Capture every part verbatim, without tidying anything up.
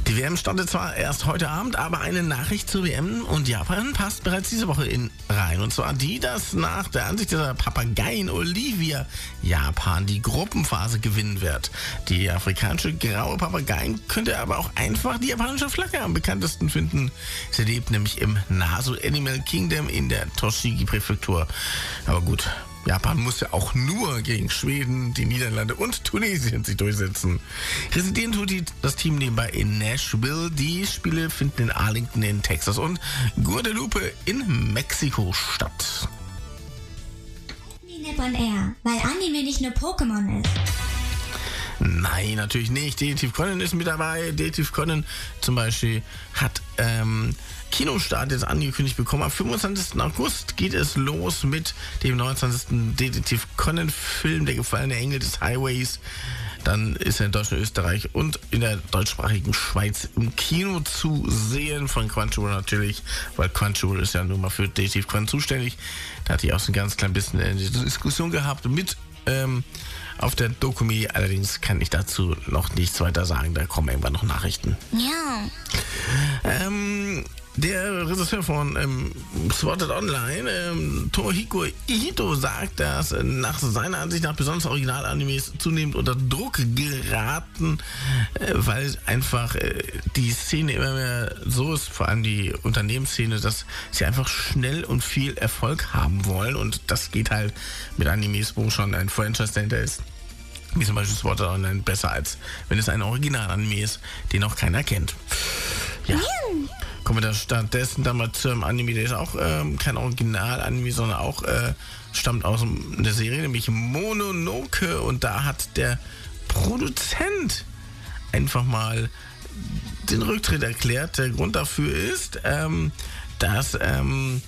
Die W M startet zwar erst heute Abend, aber eine Nachricht zur W M und Japan passt bereits diese Woche in rein. Und zwar die, dass nach der Ansicht dieser Papageien Olivia Japan die Gruppenphase gewinnen wird. Die afrikanische graue Papageien könnte aber auch einfach die japanische Flagge am bekanntesten finden. Sie lebt nämlich im Nasu Animal Kingdom in der Tochigi-Präfektur. Aber gut, Japan muss ja auch nur gegen Schweden, die Niederlande und Tunesien sich durchsetzen. Residieren tut die, das Team nebenbei in Nashville. Die Spiele finden in Arlington in Texas und Guadalupe in Mexiko statt. Nippon Air, weil Anime nicht nur Pokémon ist. Nein, natürlich nicht. Detective Conan ist mit dabei. Detective Conan zum Beispiel hat ähm, Kinostart jetzt angekündigt bekommen. Am fünfundzwanzigsten August geht es los mit dem neunundzwanzigsten Detective Conan Film, Der gefallene Engel des Highways. Dann ist er in Deutschland, Österreich und in der deutschsprachigen Schweiz im Kino zu sehen. Von Crunchyroll natürlich, weil Crunchyroll ist ja nun mal für Detective Conan zuständig. Da hatte ich auch so ein ganz klein bisschen eine Diskussion gehabt mit ähm, auf der Dokumi. Allerdings kann ich dazu noch nichts weiter sagen. Da kommen irgendwann noch Nachrichten. Ja. Ähm, der Regisseur von ähm, Sword Art Online, ähm, Tomohiko Ito, sagt, dass äh, nach seiner Ansicht nach besonders Original-Animes zunehmend unter Druck geraten, äh, weil einfach äh, die Szene immer mehr so ist, vor allem die Unternehmensszene, dass sie einfach schnell und viel Erfolg haben wollen. Und das geht halt mit Animes, wo schon ein Franchise dahinter ist, wie zum Beispiel Sword Art Online, besser, als wenn es ein Original-Anime ist, den auch keiner kennt. Ja. Kommen wir da stattdessen dann mal zum Anime, der ist auch ähm, kein Original-Anime, sondern auch äh, stammt aus der Serie, nämlich Mononoke. Und da hat der Produzent einfach mal den Rücktritt erklärt. Der Grund dafür ist, ähm, dass ähm,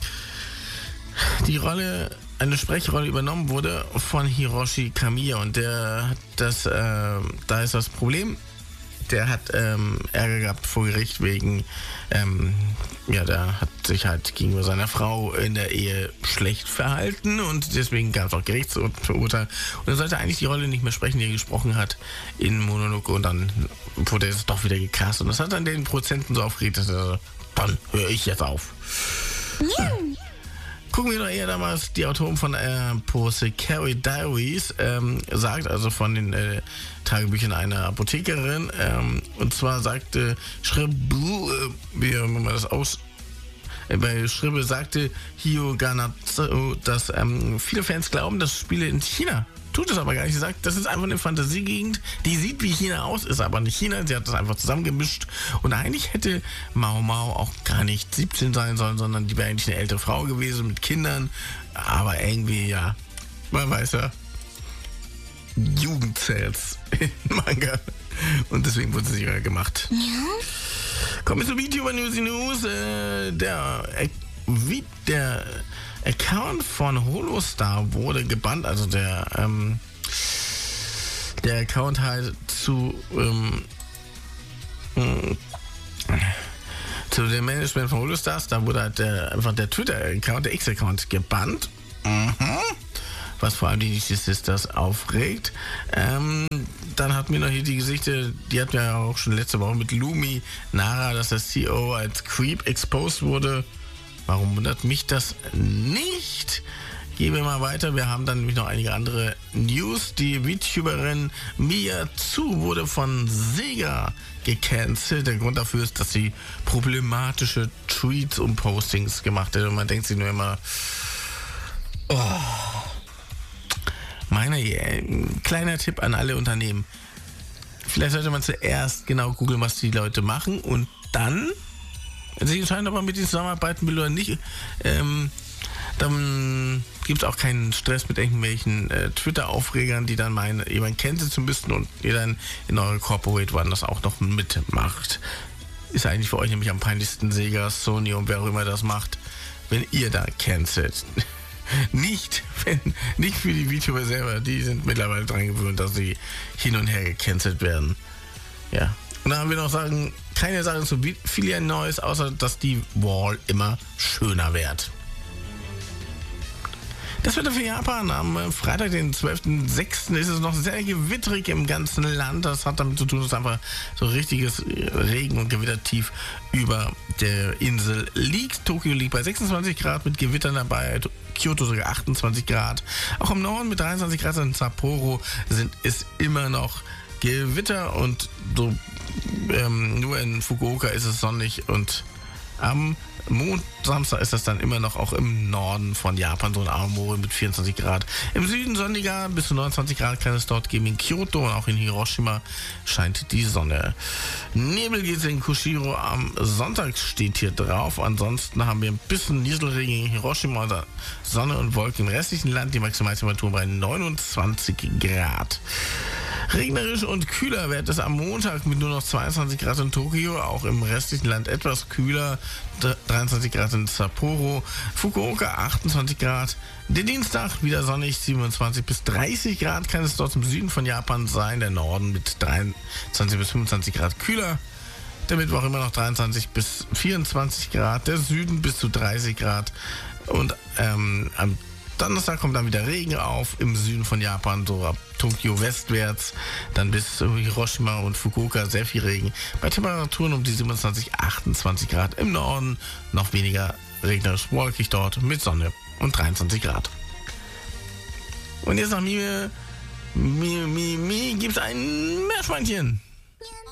die Rolle, eine Sprechrolle übernommen wurde von Hiroshi Kamiya. Und der hat das, äh, da ist das Problem, der hat ähm, Ärger gehabt vor Gericht wegen, ähm, ja, der hat sich halt gegenüber seiner Frau in der Ehe schlecht verhalten und deswegen gab es auch Gerichtsurteil. Und er sollte eigentlich die Rolle nicht mehr sprechen, die er gesprochen hat in Mononoke, und dann wurde es doch wieder gecastet. Und das hat dann den Prozenten so aufgeregt, dass er, dann höre ich jetzt auf. Ja. Gucken wir doch eher damals, die Autoren von äh, Apothecary Diaries, ähm, sagt, also von den äh, Tagebüchern einer Apothekerin, ähm, und zwar sagte Schribu, äh, wie man das aus, äh, bei Schribe sagte Hio Ganatsu, dass ähm, viele Fans glauben, dass Spiele in China, tut es aber gar nicht. Sie sagt, das ist einfach eine Fantasiegegend, die sieht wie China aus, ist aber nicht China. Sie hat das einfach zusammengemischt. Und eigentlich hätte Mao Mao auch gar nicht siebzehn sein sollen, sondern die wäre eigentlich eine ältere Frau gewesen mit Kindern. Aber irgendwie, ja, man weiß ja, Jugend zählt's in Manga. Und deswegen wurde sie ja gemacht. Ja. Kommen wir zu VTuber News News. Äh, der, äh, wie der Account von Holostar wurde gebannt, also der ähm, der Account halt zu ähm, äh, zu dem Management von Holostars, da wurde halt der, einfach der Twitter-Account, der X-Account gebannt. Mhm. Was vor allem die Nishi Sisters aufregt. Ähm, dann hatten wir noch hier die Gesichter, die hatten wir ja auch schon letzte Woche mit Lumi Nara, dass der C E O als Creep exposed wurde. Warum wundert mich das nicht? Gehen wir mal weiter. Wir haben dann nämlich noch einige andere News. Die VTuberin Miyazu wurde von Sega gecancelt. Der Grund dafür ist, dass sie problematische Tweets und Postings gemacht hat. Und man denkt sich nur immer, oh, meine, äh, kleiner Tipp an alle Unternehmen. Vielleicht sollte man zuerst genau googeln, was die Leute machen, und dann sich entscheiden, ob man mit ihnen zusammenarbeiten will oder nicht. Ähm, dann gibt es auch keinen Stress mit irgendwelchen äh, Twitter-Aufregern, die dann meinen, jemand kennt sie zu müssen und ihr dann in eure Corporate One das auch noch mitmacht. Ist eigentlich für euch nämlich am peinlichsten Sega, Sony und wer auch immer das macht, wenn ihr da cancelt. Nicht, wenn, nicht für die VTuber selber, die sind mittlerweile dran gewöhnt, dass sie hin und her gecancelt werden. Ja. Und dann haben wir noch sagen, keine Sachen zu Filia Neues, außer dass die Wall immer schöner wird. Das Wetter für Japan am Freitag, den zwölften sechsten ist es noch sehr gewitterig im ganzen Land. Das hat damit zu tun, dass einfach so richtiges Regen- und Gewittertief über der Insel liegt. Tokio liegt bei sechsundzwanzig Grad mit Gewittern dabei, Kyoto sogar achtundzwanzig Grad. Auch im Norden mit dreiundzwanzig Grad in Sapporo sind es immer noch Gewitter und so ähm, nur in Fukuoka ist es sonnig und am Mond, Samstag ist das dann immer noch auch im Norden von Japan, so ein Aomori mit vierundzwanzig Grad. Im Süden sonniger, bis zu neunundzwanzig Grad kann es dort geben. In Kyoto und auch in Hiroshima scheint die Sonne. Nebel geht es in Kushiro am Sonntag, steht hier drauf. Ansonsten haben wir ein bisschen Nieselregen in Hiroshima, oder Sonne und Wolken im restlichen Land. Die Maximaltemperatur bei neunundzwanzig Grad. Regnerisch und kühler wird es am Montag mit nur noch zweiundzwanzig Grad in Tokio, auch im restlichen Land etwas kühler, dreiundzwanzig Grad in Sapporo, Fukuoka achtundzwanzig Grad. Der Dienstag wieder sonnig, siebenundzwanzig bis dreißig Grad kann es dort im Süden von Japan sein, der Norden mit dreiundzwanzig bis fünfundzwanzig Grad kühler. Der Mittwoch immer noch dreiundzwanzig bis vierundzwanzig Grad, der Süden bis zu dreißig Grad und ähm, am Donnerstag kommt dann wieder Regen auf im Süden von Japan, so ab Tokio westwärts, dann bis Hiroshima und Fukuoka sehr viel Regen. Bei Temperaturen um die siebenundzwanzig, achtundzwanzig Grad im Norden, noch weniger regnerisch wolkig dort mit Sonne und dreiundzwanzig Grad. Und jetzt nach mir, mir, mir, mir gibt's ein Meerschweinchen.